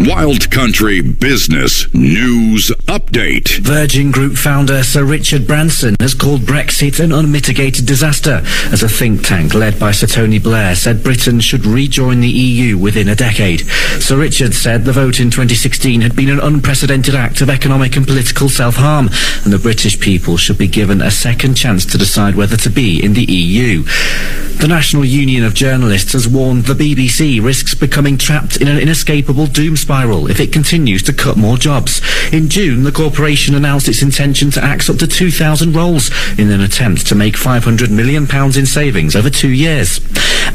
Wild Country Business News Update. Virgin Group founder Sir Richard Branson has called Brexit an unmitigated disaster, as a think tank led by Sir Tony Blair said Britain should rejoin the EU within a decade. Sir Richard said the vote in 2016 had been an unprecedented act of economic and political self-harm, and the British people should be given a second chance to decide whether to be in the EU. The National Union of Journalists has warned the BBC risks becoming trapped in an inescapable doom spiral if it continues to cut more jobs. In June, the corporation announced its intention to axe up to 2,000 roles in an attempt to make £500 million in savings over 2 years.